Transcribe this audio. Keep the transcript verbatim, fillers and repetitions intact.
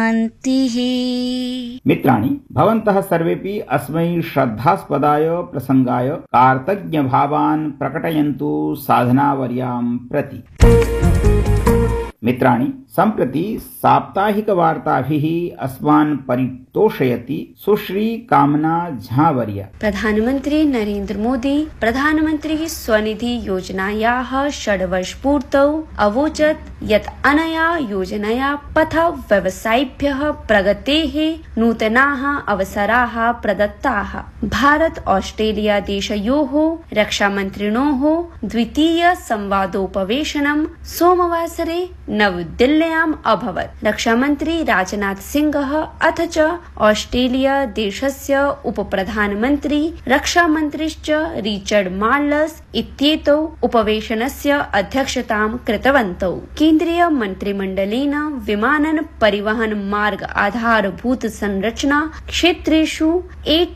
शान्तिः। मित्राणि, भवन्तः सर्वेपि अस्मै श्रद्धास्पदाय प्रसंगाय कार्तज्ञभावान् प्रकटयन्तु साधनावर्यां प्रति। मित्राणि, सम्प्रति साप्ताहिकवार्ताभिः अस्मान् परितोषयति सुश्री कामना झावर्या। प्रधानमन्त्री नरेन्द्र मोदी प्रधानमन्त्री स्वनिधि योजनायाः षड्वर्षपूर्तौ अवोचत् यत् अनया योजनया पथ व्यवसायिभ्यः प्रगतेः नूतनाः अवसराः प्रदत्ताः। भारत ऑस्ट्रेलिया देशयोः रक्षामन्त्रिणोः द्वितीय संवादोपवेशनं सोमवासरे नवदिल्ल्याम् अभवत्। रक्षामन्त्री राजनाथ सिंहः अथ च ऑस्ट्रेलिया देशस्य उपप्रधानमन्त्री रक्षामन्त्रीश्च रिचर्ड मार्लस् इत्येतौ उपवेशनस्य अध्यक्षतां कृतवन्तौ। केन्द्रीय मन्त्रिमण्डलेन विमानन परिवहन मार्ग आधारभूत संरचना क्षेत्रेषु